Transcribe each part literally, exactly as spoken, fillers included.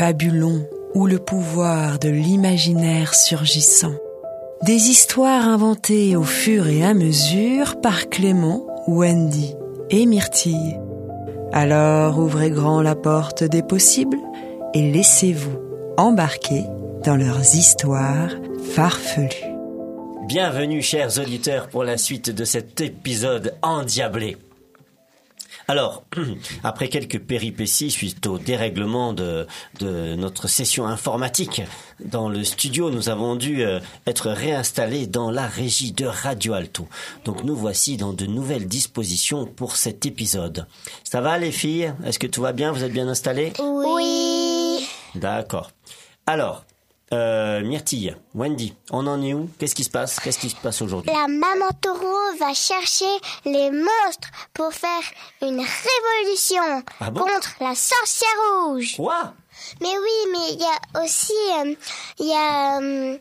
fabulons ou le pouvoir de l'imaginaire surgissant. Des histoires inventées au fur et à mesure par Clément, Wendy et Myrtille. Alors ouvrez grand la porte des possibles et laissez-vous embarquer dans leurs histoires farfelues. Bienvenue chers auditeurs pour la suite de cet épisode endiablé. Alors, après quelques péripéties suite au dérèglement de, de notre session informatique dans le studio, nous avons dû euh, être réinstallés dans la régie de Radio Alto. Donc nous voici dans de nouvelles dispositions pour cet épisode. Ça va les filles? Est-ce que tout va bien? Vous êtes bien installées? Oui. D'accord. Alors, euh, Myrtille, Wendy, on en est où? Qu'est-ce qui se passe? Qu'est-ce qui se passe aujourd'hui? La maman taureau va chercher les monstres pour faire une révolution Ah bon? contre la sorcière rouge. Quoi? Mais oui, mais il y a aussi, euh, il y a euh,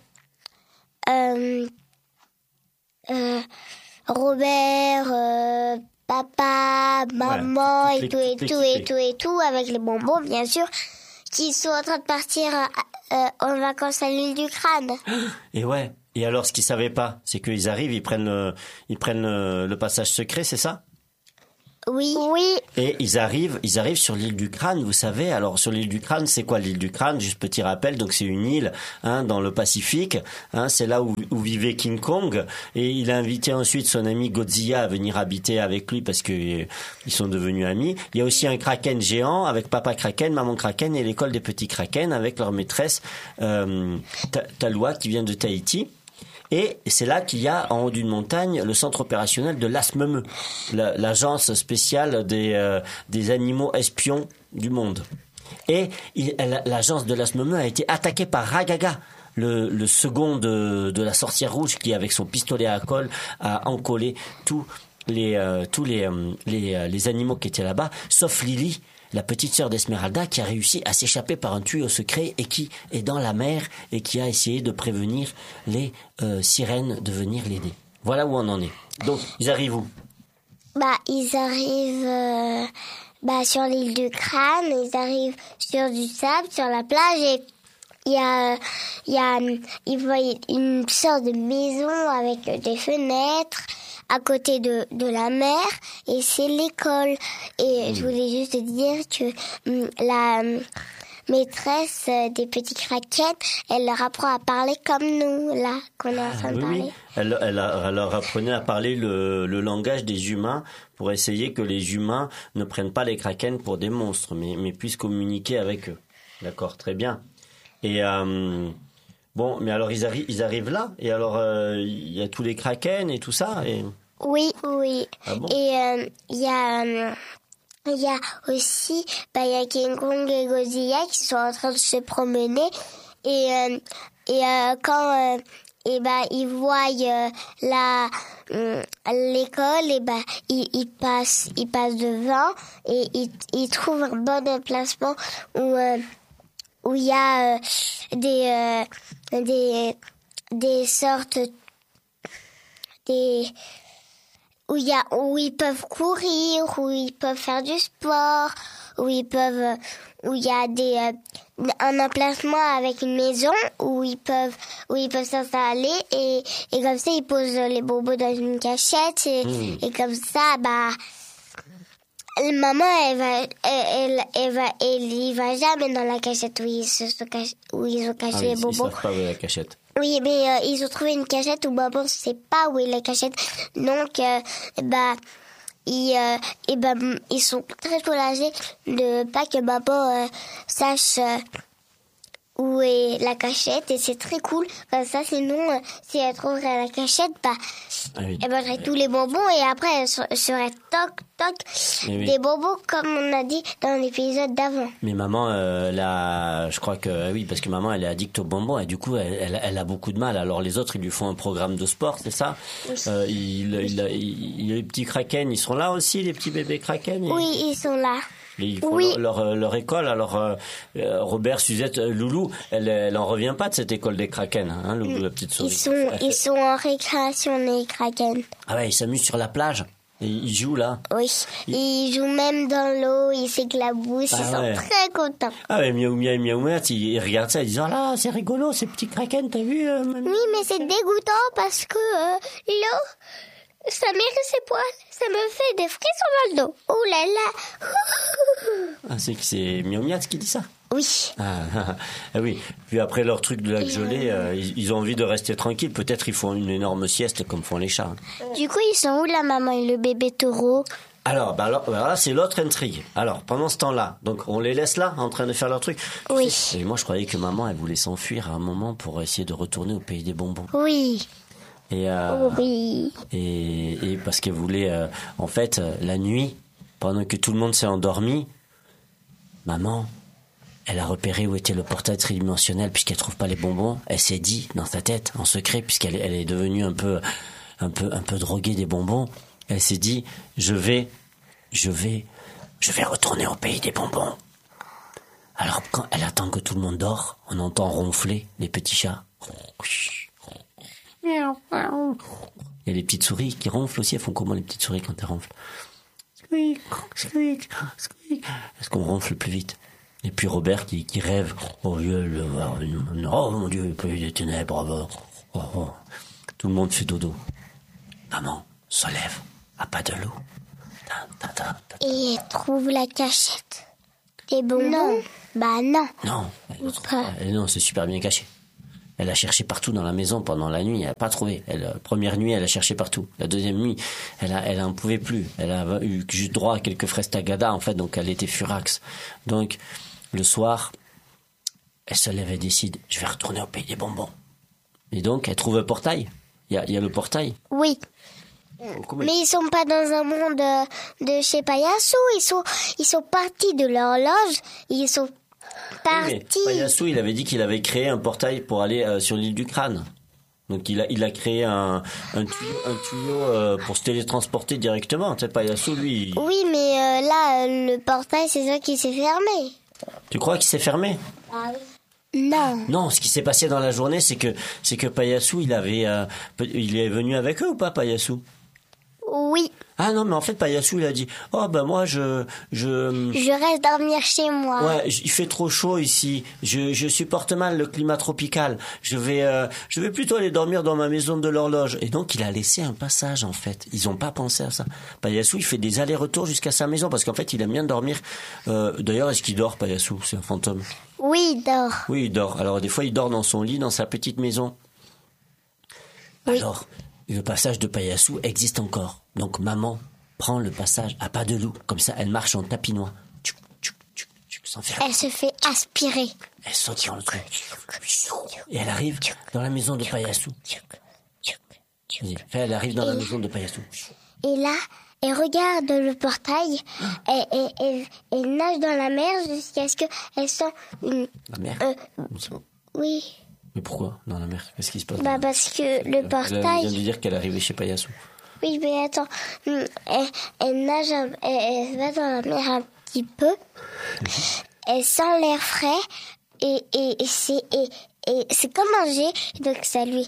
euh, euh, Robert, euh, papa, maman Ouais, et toute tout et l'équipe, tout toute et l'équipe. tout et tout avec les bonbons bien sûr, qui sont en train de partir euh, euh, en vacances à l'île du Crâne. Et ouais. Et alors, ce qu'ils savaient pas, c'est qu'ils arrivent, ils prennent le, ils prennent le, le passage secret, c'est ça? Oui. Oui. Et ils arrivent, ils arrivent sur l'île du Crâne, vous savez. Alors sur l'île du Crâne, c'est quoi l'île du Crâne? Juste petit rappel, donc c'est une île hein, dans le Pacifique. Hein, c'est là où, où vivait King Kong. Et il a invité ensuite son ami Godzilla à venir habiter avec lui parce que euh, ils sont devenus amis. Il y a aussi un kraken géant avec papa kraken, maman kraken et l'école des petits kraken avec leur maîtresse euh, Ta- Talua qui vient de Tahiti. Et c'est là qu'il y a en haut d'une montagne le centre opérationnel de l'A S M M E, la- l'agence spéciale des, euh, des animaux espions du monde. Et il- elle- l'agence de l'A S M M E a été attaquée par Ragaga, le, le second de, de la sorcière rouge qui, avec son pistolet à colle, a encollé tous les, euh, tous les, euh, les, euh, les animaux qui étaient là-bas, sauf Lily, la petite sœur d'Esmeralda qui a réussi à s'échapper par un tuyau secret et qui est dans la mer et qui a essayé de prévenir les euh, sirènes de venir l'aider. Voilà où on en est. Donc, ils arrivent où? Bah, ils arrivent euh, bah, sur l'île du Crâne, ils arrivent sur du sable, sur la plage, et il y a, il y a, ils voient une sorte de maison avec des fenêtres à côté de, de la mer, et c'est l'école. Et je voulais juste dire que hum, la hum, maîtresse euh, des petits kraken, elle leur apprend à parler comme nous, là, qu'on est en train de Oui, parler. oui. Elle, elle, a- elle leur apprenait à parler le, le langage des humains pour essayer que les humains ne prennent pas les kraken pour des monstres, mais, mais puissent communiquer avec eux. D'accord, très bien. Et euh, bon, mais alors ils arrivent, ils arrivent là, et alors euh, il y a tous les kraken et tout ça. Et... Oui, oui. Ah bon? Et euh, il y a... euh, Il y a aussi, bah, il y a King Kong et Godzilla qui sont en train de se promener, et euh, et euh, quand euh, et bah ils voient euh, la euh, l'école, et bah ils, ils passent ils passent devant, et ils ils trouvent un bon emplacement où euh, où il y a euh, des euh, des des sortes des où il y a où ils peuvent courir, où ils peuvent faire du sport, où ils peuvent où il y a des euh, un emplacement avec une maison où ils peuvent où ils peuvent s'installer, et et comme ça ils posent les bobos dans une cachette, et, Mmh. et comme ça bah la maman elle va elle, elle, elle va elle y va jamais dans la cachette où ils se sont cachés, où ils ont caché Ah, les ils, ils bobos. savent pas où est la cachette. Oui, mais euh, ils ont trouvé une cachette où maman ne sait pas où est la cachette. Donc, euh, bah, ils, euh, et bah, ils sont très soulagés de pas que maman euh, sache euh, où est la cachette. Et c'est très cool. Comme ça, sinon, euh, si elle trouverait la cachette, bah, Ah oui. elle mangerait tous les bonbons, et après, elle se- serait toc, toc, Eh oui. des bonbons, comme on a dit dans l'épisode d'avant. Mais maman, euh, là, je crois que oui, parce que maman, elle est addicte aux bonbons et du coup, elle, elle, elle a beaucoup de mal. Alors les autres, ils lui font un programme de sport, c'est ça? Oui. Euh, il, il, il- il- les petits kraken, ils sont là aussi, les petits bébés kraken. et- Oui, ils sont là. et ils font Oui. leur, leur, leur école. Alors euh, euh, Robert, Suzette, euh, Loulou, elle, elle en revient pas de cette école des kraken, hein, Loulou, la petite souris. Ils sont, Elle fait- ils sont en récréation, les kraken. Ah ouais, ils s'amusent sur la plage. Et il joue là. Oui, Il- il joue même dans l'eau, il s'éclabousse, Ah ils ouais. sont très contents. Ah ouais, miaou miaou miaou miaou, il, il regarde ça, il dit, oh là, c'est rigolo, ces petits kraken, t'as vu euh, mamie Oui, mais c'est dégoûtant parce que euh, l'eau, ça mérite ses poils, ça me fait des frissons dans le dos. Oh là là. Ah, c'est que c'est miaou miaou qui dit ça. Oui. Ah, ah, ah oui, puis après leur truc de lac gelé, euh, ils, ils ont envie de rester tranquilles. Peut-être ils font une énorme sieste comme font les chats. Du coup, ils sont où la maman et le bébé taureau? Alors, bah alors, bah là, c'est l'autre intrigue. Alors, pendant ce temps-là, donc on les laisse là, en train de faire leur truc. Oui. Et moi, je croyais que maman, elle voulait s'enfuir à un moment pour essayer de retourner au pays des bonbons. Oui. Et, euh, Oui. et, et parce qu'elle voulait, euh, en fait, euh, la nuit, pendant que tout le monde s'est endormi, maman, elle a repéré où était le portail tridimensionnel puisqu'elle trouve pas les bonbons. Elle s'est dit dans sa tête, en secret, puisqu'elle elle est devenue un peu, un peu, un peu droguée des bonbons. Elle s'est dit, je vais, je vais, je vais retourner au pays des bonbons. Alors quand elle attend que tout le monde dort, on entend ronfler les petits chats. Il y a les petites souris qui ronflent aussi. Elles font comment les petites souris quand elles ronflent? Squeak, squeak, squeak. Est-ce qu'on ronfle plus vite? Et puis Robert qui, qui rêve. Oh Dieu, le, oh mon Dieu, le pays des ténèbres. Oh, oh. Tout le monde fait dodo. Maman se lève à pas de loup. Ta, ta, ta, ta. Et elle trouve la cachette. Des bonbons? Non. Bah non. Non, elle Ou trouve pas. pas. Elle- non, c'est super bien caché. Elle a cherché partout dans la maison pendant la nuit, elle n'a pas trouvé. Elle, la première nuit, elle a cherché partout. La deuxième nuit, elle a, elle en pouvait plus. Elle a eu juste droit à quelques fraises tagada, en fait, donc elle était furax. Donc, le soir, elle se lève et décide, je vais retourner au pays des bonbons. Et donc, elle trouve un portail. Il y a, il y a le portail. Oui. Comment- Mais ils sont pas dans un monde euh, de chez Payassou. Ils sont, ils sont partis de l'horloge. Ils sont Oui, mais partis. Payassou, il avait dit qu'il avait créé un portail pour aller euh, sur l'île du Crâne. Donc il a, il a créé un, un tuyau, un tuyau euh, pour se télétransporter directement. Tu sais, Payassou, lui, il- Oui, mais euh, là, euh, le portail, c'est ça qui s'est fermé. tu crois qu'il s'est fermé? Non. Non, ce qui s'est passé dans la journée, c'est que c'est que Payassou, il avait, euh, peut- il est venu avec eux ou pas, Payassou? Oui, Ah non, mais en fait, Payassou, il a dit, oh ben moi, je, je, je reste dormir chez moi. ouais, j- il fait trop chaud ici. Je, je supporte mal le climat tropical. Je vais, euh, je vais plutôt aller dormir dans ma maison de l'horloge. Et donc, il a laissé un passage, en fait. Ils ont pas pensé à ça. Payassou, il fait des allers-retours jusqu'à sa maison parce qu'en fait, il aime bien dormir. Euh, d'ailleurs, est-ce qu'il dort, Payassou? C'est un fantôme. Oui, il dort. Oui, il dort. Alors, des fois, il dort dans son lit, dans sa petite maison. Oui. Alors, le passage de Payassou existe encore. Donc, maman prend le passage à pas de loup. Comme ça, elle marche en tapinois. Tchouc, tchouc, tchouc, tchouc, sans faire. Elle se fait aspirer. Elle saute dans le truc. Et elle arrive dans la maison de Payassou. Vas-y, fais, elle arrive dans la maison de Payassou. Et là, elle regarde le portail et, et, et, et nage dans la mer jusqu'à ce qu'elle sent une... La mer? euh, oui, Mais pourquoi dans la mer? Qu'est-ce qui se passe? bah parce que le Elle vient portail... de dire qu'elle est arrivée chez Payassou. Oui, mais attends, hum, elle, elle nage, un- elle, elle va dans la mer un petit peu, elle sent l'air frais et, et, et c'est et, et c'est comme un jet, donc ça lui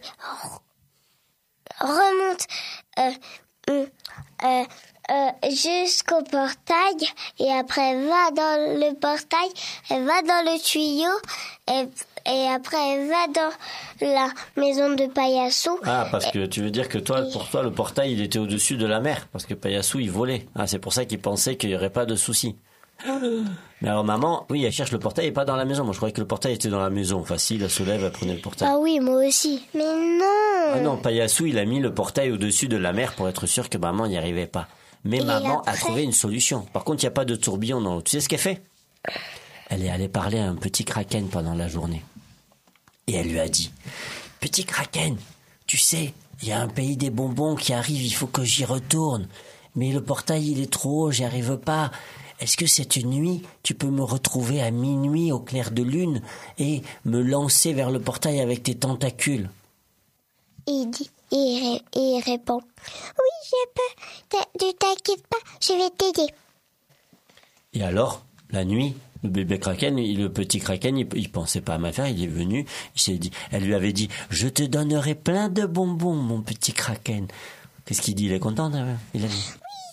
remonte euh, hum, euh, euh, jusqu'au portail et après elle va dans le portail, elle va dans le tuyau et, et après elle va dans la maison de Payassou. Ah, parce que tu veux dire que toi, pour toi, le portail, il était au-dessus de la mer. Parce que Payassou, il volait. Ah, c'est pour ça qu'il pensait qu'il n'y aurait pas de soucis. Mais alors, maman, oui, elle cherche le portail et pas dans la maison. Moi, je croyais que le portail était dans la maison. Facile, elle se lève, elle prenait le portail. Ah oui, moi aussi. Mais non. Ah non, Payassou, il a mis le portail au-dessus de la mer pour être sûr que maman n'y arrivait pas. Mais Et maman a après trouvé une solution. Par contre, il n'y a pas de tourbillon dans l'eau. Tu sais ce qu'elle fait? Elle est allée parler à un petit kraken pendant la journée. Et elle lui a dit, petit kraken, tu sais, il y a un pays des bonbons qui arrive, il faut que j'y retourne. Mais le portail, il est trop haut, j'y arrive pas. Est-ce que cette nuit, tu peux me retrouver à minuit au clair de lune et me lancer vers le portail avec tes tentacules? Il dit, il, ré- il répond, oui, je peux. Ne t'inquiète pas, je vais t'aider. Et alors, la nuit, le bébé kraken, il- le petit kraken, il, il pensait pas à m'affaire, il est venu, il s'est dit, elle lui avait dit, je te donnerai plein de bonbons, mon petit kraken. Qu'est-ce qu'il dit? Il est content, d'ailleurs il a dit. Oui,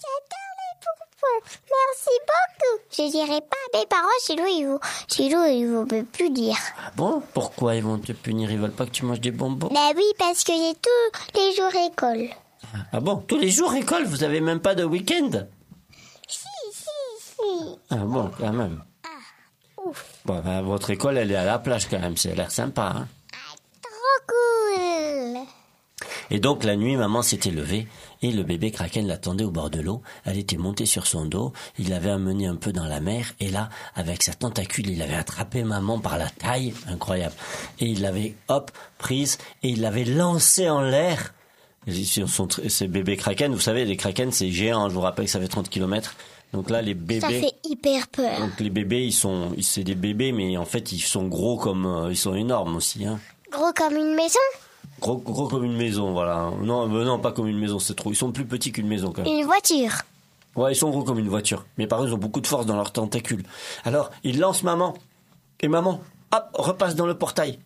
beaucoup. Je dirai pas à mes parents, sinon ils vont, sinon ils vont me punir. Ah bon? Pourquoi ils vont te punir? Ils veulent pas que tu manges des bonbons? Ben oui, parce que j'ai tous les jours école. Ah bon? Tous les jours école? Vous avez même pas de week-end? Si, si, si. Ah bon, quand même. Ouf. Bon, ben, votre école, elle est à la plage quand même. Ça a l'air sympa, hein? Trop cool. Et donc, la nuit, maman s'était levée et le bébé Kraken l'attendait au bord de l'eau. Elle était montée sur son dos. Il l'avait amené un peu dans la mer. Et là, avec sa tentacule, il avait attrapé maman par la taille. Incroyable. Et il l'avait, hop, prise et il l'avait lancée en l'air. Et sur son, ces bébés Kraken, vous savez, les Kraken, c'est géant. Je vous rappelle que ça fait trente kilomètres. Donc là, les bébés... Ça fait hyper peur. Donc les bébés, ils sont, c'est des bébés, mais en fait, ils sont gros comme, euh, ils sont énormes aussi, hein. Gros comme une maison. Gros, gros comme une maison, voilà. Non, euh, non, pas comme une maison, c'est trop. Ils sont plus petits qu'une maison, quand même. Une voiture. Ouais, ils sont gros comme une voiture. Mais par contre, ils ont beaucoup de force dans leurs tentacules. Alors, ils lancent maman. Et maman, hop, repasse dans le portail.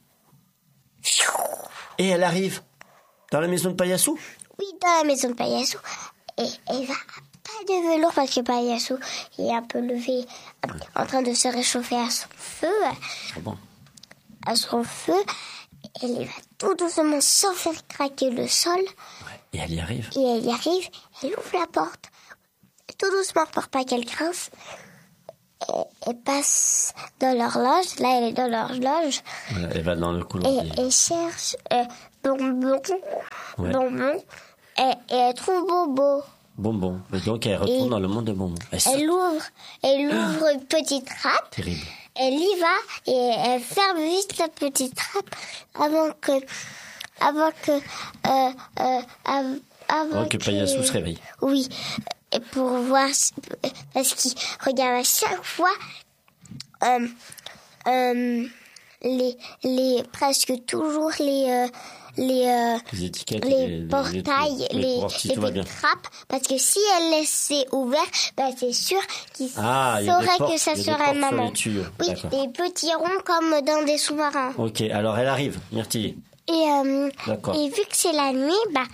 Et elle arrive dans la maison de Paillassou. Oui, dans la maison de Paillassou. Et elle va pas de velours parce que Paillassou est un peu levé, en train de se réchauffer à son feu. Ah bon. À son feu. Elle va tout doucement sans faire craquer le sol. Ouais. Et elle y arrive. Et elle y arrive, elle ouvre la porte. Tout doucement pour pas qu'elle grince. Et elle passe dans l'horloge. Là, elle est dans l'horloge. Voilà, elle va dans le couloir. Et des- elle cherche euh, bonbon. Ouais. Bonbon. Et, et elle trouve Bobo. Bonbon. Et donc, elle retourne Et- dans le monde de bonbons. Elle saute. Elle ouvre, elle ouvre une petite trappe. Terrible. Elle y va et elle ferme vite la petite trappe avant que, avant que, euh, euh, av- avant Avant que Paillassou se réveille. Oui, et pour voir, si- parce qu'il regarde à chaque fois, euh, euh, les, les, presque toujours les, euh, les, euh, Les étiquettes. les les- les- portails, les- les, pour voir si les tout va bien. petites trappes, parce que si elle laissait ouvert, ben c'est sûr qu'ils Ah, il y a des sauraient portes, que ça il y a des serait portes sur maman. les tuyaux. Oui, D'accord. des petits ronds comme dans des sous-marins. Ok, alors elle arrive, Myrtille. Et, euh, D'accord. et vu que c'est la nuit, bah,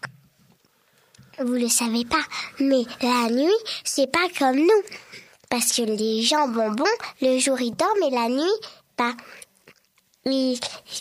vous le savez pas, mais la nuit, c'est pas comme nous. Parce que les gens bonbons, le jour ils dorment et la nuit, bah, ils,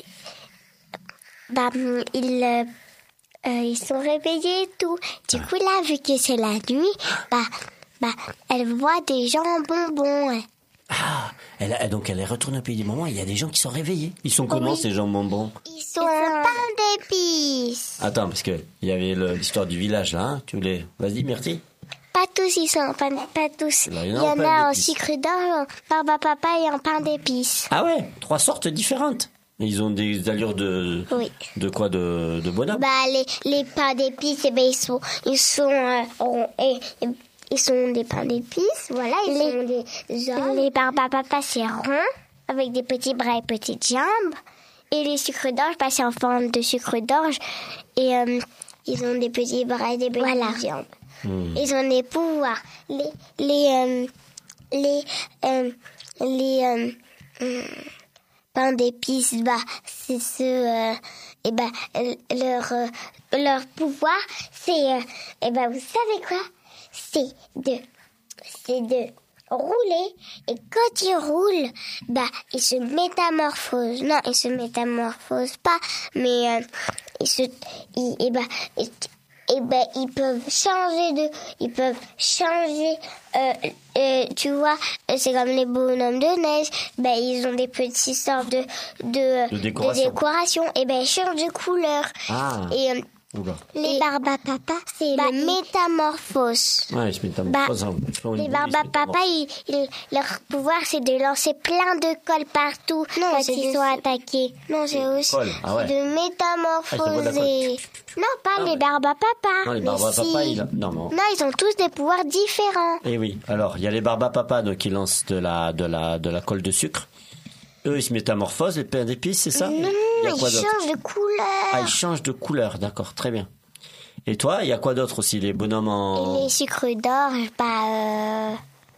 bah, ils, euh, euh, ils sont réveillés et tout. Du coup, là, vu que c'est la nuit, bah, bah, elle voit des gens bonbons. hein. Ah, elle a- donc elle est retournée au pays des bonbons. Il y a des gens qui sont réveillés. Ils sont comment Oui. ces gens bonbons? Ils sont en pain d'épices. Attends, parce que il y avait le- l'histoire du village là. Hein. Tu voulais? Vas-y, Myrtille. Pas tous, ils sont en pain, pas tous. Là, Il il y y en a en en pain a en d'épices. sucre d'orge, en barbe à papa et en pain d'épices. Ah ouais, trois sortes différentes. Et ils ont des allures de Oui. de quoi de de bonhomme. Bah les, les pains d'épices, eh ben, ils sont ils sont euh, ronds et, et- ils sont des pains d'épices, voilà, ils sont des hommes. Les barbes à papa c'est rond avec des petits bras et petites jambes. Et les sucres d'orge, bah, c'est en forme de sucre d'orge et euh, ils ont des petits bras et des petites jambes. Hmm. Ils ont des pouvoirs. Les les euh, les euh, les euh, hum, pain d'épices, bah, c'est ce, euh, et bah, l- leur, euh, leur pouvoir, c'est, euh, et bah, vous savez quoi? C'est de, c'est de rouler, et quand ils roulent, bah, ils se métamorphosent. Non, ils se métamorphosent pas, mais, euh, ils se, ils, et bah, et, et ben ils peuvent changer de ils peuvent changer euh, euh, tu vois c'est comme les bonhommes de neige, ben ils ont des petites sortes de de, De décoration. de décoration, et ben ils changent de couleur. Ah. Et euh, Oula. les barbes à papa, c'est le métamorphose. Ouais, ils se métamorphosent. hein. Ils font une Les boule, barbes ils se à papa, ils, ils- leur pouvoir, c'est de lancer plein de colle partout quand c'est ils de- sont attaqués. Non, c'est aussi colle, ah ouais. de métamorphoser. Ah, Non, pas Ah les ouais. barbes à papa. Non, les mais barbes à si. papa, ils... Non, non. Non, ils ont tous des pouvoirs différents. Eh oui. Alors, il y a les barbes à papa donc, qui lancent de la, de, la, de la colle de sucre. Eux, ils se métamorphosent, les pains d'épices, c'est ça? Non, Il y a ils quoi d'autre? changent de couleur. Ah, ils changent de couleur, d'accord, très bien. Et toi, il y a quoi d'autre aussi? Les bonhommes en... Et les sucres d'orge, bah... Euh...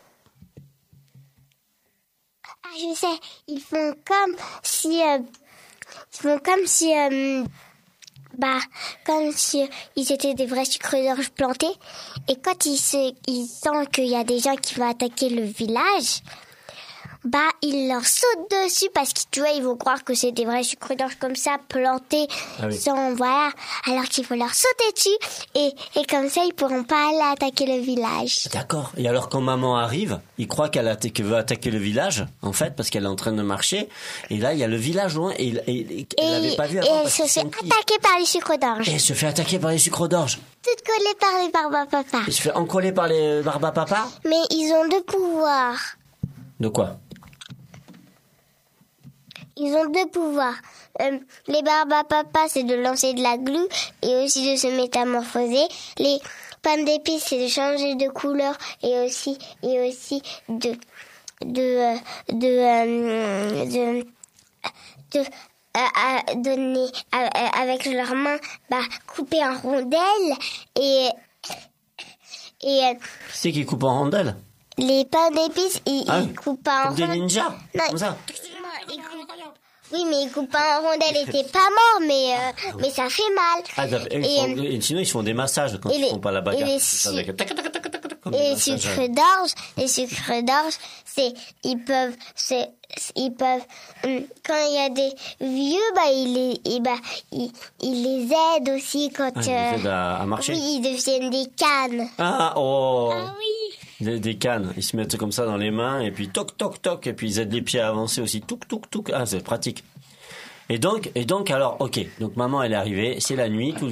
Ah, je sais, ils font comme si... euh, Ils font comme si... euh, Bah, comme si ils étaient des vrais sucres d'orge plantés. Et quand ils, se, ils sentent qu'il y a des gens qui vont attaquer le village, bah, ils leur sautent dessus parce que tu vois, ils vont croire que c'est des vrais sucres d'orge comme ça, plantés, Ah oui. sans, voilà. Alors qu'il faut leur sauter dessus et, et comme ça, ils pourront pas aller attaquer le village. D'accord. Et alors quand maman arrive, il croit qu'elle, atta- qu'elle veut attaquer le village, en fait, parce qu'elle est en train de marcher. Et là, il y a le village loin et, et, et- elle l'avait pas vu et avant. elle parce se que c'est fait un petit. attaquer par les sucres d'orge. Et elle se fait attaquer par les sucres d'orge. Toutes collées par les barbapapa. Elle se fait encoller par les barbapapa. Mais ils ont deux pouvoirs. De quoi? Ils ont deux pouvoirs. Euh, les barbapapa, c'est de lancer de la glu et aussi de se métamorphoser. Les pommes d'épices, c'est de changer de couleur et aussi et aussi de de euh, de euh, de, de, euh, euh, donner euh, avec leurs mains, bah, couper en rondelles et et euh, Qui c'est qui coupe en rondelles? les pommes d'épices, ils, Ah, ils coupent pas en Comme des rondelles. ninjas. Non, Comme ça. Non, ils coupent- Oui, mais ils coupent pas en rondelles, ils étaient pas morts, mais euh, mais ça fait mal. Ah, d'accord. Et ils Et, font- et sinon, ils se font des massages quand et ils les- font pas la et bagarre. les C'est ça, su- avec- tac, tac, tac, tac, tac, comme des Et les massages. sucres d'orge, les sucres d'orge, c'est ils peuvent, c'est ils peuvent hum, quand il y a des vieux, bah ils les, et bah ils, ils les aident aussi quand Ah, ils euh, les aident à, à marcher. oui, ils deviennent des cannes. Ah, oh. oui. Des, des cannes. Ils se mettent comme ça dans les mains et puis toc, toc, toc. Et puis ils aident les pieds à avancer aussi. Touk, touk, touk. Ah, c'est pratique. Et donc, et donc, alors, ok. Donc maman, elle est arrivée. C'est la nuit. Tout